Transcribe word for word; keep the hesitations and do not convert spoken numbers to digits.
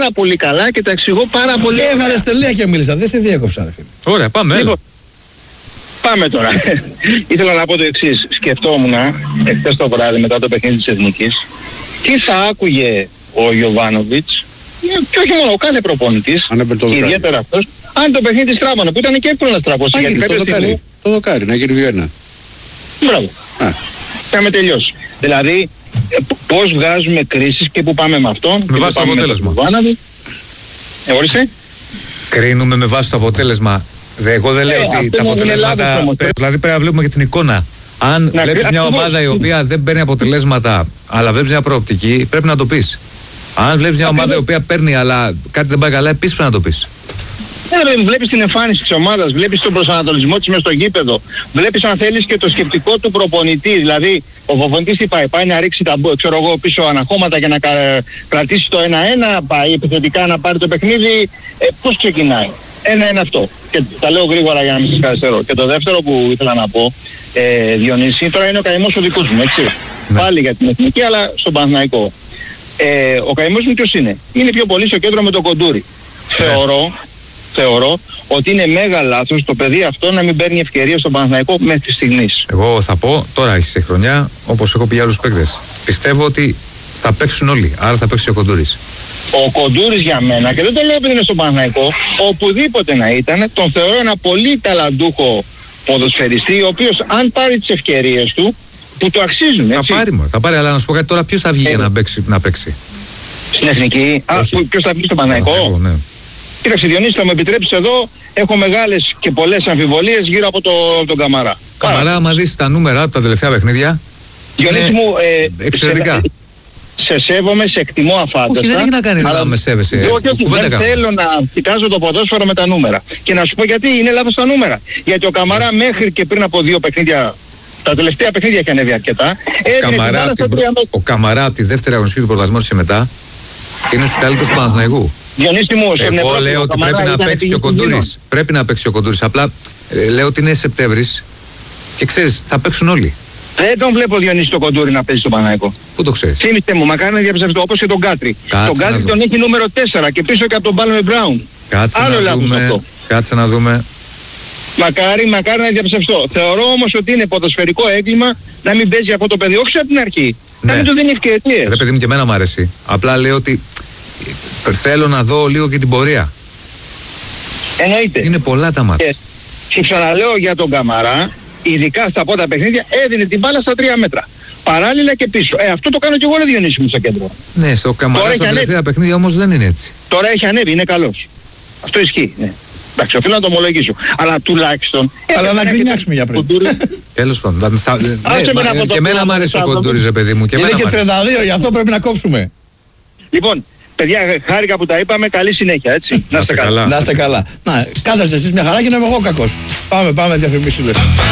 πάρα πολύ καλά και τα εξηγώ πάρα πολύ. Έβαλε τελεία και μίλησα, δεν σε διέκοψα. Ρε. Ωραία, πάμε. Λοιπόν, πάμε τώρα. Ήθελα να πω το εξής. Σκεφτόμουν εχθές το βράδυ μετά το παιχνίδι της Εθνικής τι θα άκουγε ο Γιοβάνοβιτς και όχι μόνο ο κάθε προπονητής, και ιδιαίτερα αυτός, αν το παιχνίδι στράβανε, που ήταν και εύκολο να στραβώσει. Γιατί το δοκάρι, το δοκάρι, να γίνει δύο ένα. Μπράβο. Είχαμε τελειώσει. Δηλαδή, πώς βγάζουμε κρίσεις και πού πάμε με αυτόν. Με βάση το αποτέλεσμα. Ε, ορίστε. Κρίνουμε με βάση το αποτέλεσμα. Δε, εγώ δεν λέω ε, ότι τα αποτελέσματα. Πρέπει, δηλαδή πρέπει να βλέπουμε και την εικόνα. Αν βλέπεις μια ομάδα η οποία δεν παίρνει αποτελέσματα, αλλά βλέπεις μια προοπτική, πρέπει να το πεις. Αν βλέπεις μια ομάδα η οποία παίρνει, αλλά κάτι δεν πάει καλά, επίσης πρέπει να το πεις. Ναι, βλέπεις την εμφάνιση της ομάδας, βλέπεις τον προσανατολισμό της μες στο γήπεδο, βλέπεις αν θέλεις και το σκεπτικό του προπονητή. Δηλαδή, ο προπονητής τι πάει, πάει να ρίξει τα ξέρω εγώ, πίσω αναχώματα για να κρατήσει το ένα ένα, πάει επιθετικά να πάρει το παιχνίδι. Ε, πώς ξεκινάει. Ένα-ένα αυτό. Και τα λέω γρήγορα για να μην σας καθυστερώ. Και το δεύτερο που ήθελα να πω, ε, Διονύση, τώρα είναι ο καημός ο δικός μου, έτσι. Ναι. Πάλι για την Εθνική, αλλά στον Παναθηναϊκό. Ε, ο καημός μου ποιος είναι. Είναι πιο πολύ στο κέντρο με τον Κοντούρη. Ναι. Θεωρώ, θεωρώ ότι είναι μέγα λάθος το παιδί αυτό να μην παίρνει ευκαιρία στον Παναθηναϊκό μέχρι τη στιγμή. Εγώ θα πω τώρα στη χρονιά, όπως έχω πει για άλλους παίκτες, πιστεύω ότι θα παίξουν όλοι. Άρα θα παίξει ο Κοντούρης. Ο Κοντούρης για μένα, και δεν το λέω επειδή είναι στον Παναθηναϊκό, οπουδήποτε να ήταν, τον θεωρώ ένα πολύ ταλαντούχο ποδοσφαιριστή, ο οποίος αν πάρει τις ευκαιρίες του, που το αξίζουν. Θα έτσι. πάρει μόνο, θα πάρει, αλλά να σου πω κάτι τώρα, ποιος θα βγει ε, για να παίξει, να παίξει. Στην Εθνική, α, ποιος θα βγει στον Παναθηναϊκό. Ναι. Κοίταξε Διονύση, θα μου επιτρέψεις εδώ, έχω μεγάλες και πολλές αμφιβολίες γύρω από, το, από τον Καμαρά. Καμαρά, άμα δεις τα νούμερα από τα τελευταία παιχνίδια, Διονύση μου, ε, εξαιρετικά. Σε, σε σέβομαι, σε εκτιμώ αφάνταστα. Όχι, δεν έχει να κάνει να με σέβεσαι. Όχι, όχι, δεν κάνω. Θέλω να κοιτάζω το ποδόσφαιρο με τα νούμερα. Και να σου πω γιατί είναι λάθος τα νούμερα. Γιατί ο Καμαρά μέχρι και πριν από δύο παιχνίδια, τα τελευταία παιχνίδια έχει ανέβει αρκετά. Ο Καμαρά, την... ο Καμαρά από τη δεύτερη αγωνιστική του πρωταθλήματος και μετά είναι στους καλύτερους του Παναθηναϊκού. Διονύση μου, εγώ λέω ότι πρέπει να παίξει και ο Κοντούρης. Πρέπει να παίξει ο Κοντούρης. Απλά ε, λέω ότι είναι Σεπτέμβρης και ξέρεις, θα παίξουν όλοι. Δεν τον βλέπω Διονύση το Κοντούρη να παίζει στο Παναθηναϊκό. Πού το ξέρεις. Θύμιστε μου, μακάρι να διαψευστώ όπως και τον Κάτρι. Κάτσε τον Κάτρι τον έχει νούμερο τέσσερα και πίσω και από τον Πάλμε Μπράουν. Κάτσε Άλλο να δούμε. Κάτσε να δούμε. Μακάρι, μακάρι να διαψευστώ. Θεωρώ όμως ότι είναι ποδοσφαιρικό έγκλημα να μην παίζει αυτό το παιδί, όχι από την αρχή. Ναι. Να μην του δίνει ευκαιρίες. Ρε παιδί μου, και εμένα μου αρέσει. Απλά λέω ότι θέλω να δω λίγο και την πορεία. Εννοείται. Είναι πολλά τα μάτια. Και, και ξαναλέω για τον Καμαρά, ειδικά στα πρώτα παιχνίδια, έδινε την μπάλα στα τρία μέτρα. Παράλληλα και πίσω. Ε, αυτό το κάνω και εγώ, ρε Διονύση μου, στο κέντρο. Ναι, στο Καμαρά στα τελευταία παιχνίδια όμως δεν είναι έτσι. Τώρα έχει ανέβει, είναι καλός. Αυτό ισχύει. Ναι. Εντάξει, οφείλω να το ομολογήσω. Αλλά τουλάχιστον. Αλλά να γκρινιάξουμε για πριν. Τέλος πάντων. Και εμένα μου άρεσε ο Κοντούρης, ρε παιδί μου. Είναι και τριάντα δύο, γι' αυτό πρέπει να κόψουμε. Λοιπόν, παιδιά, χάρηκα που τα είπαμε. Καλή συνέχεια, έτσι. Να είστε καλά. Να είστε καλά. Να, κάθεστε εσείς μια χαρά και να είμαι εγώ κακός. Πάμε, πάμε, διαφημίσεις.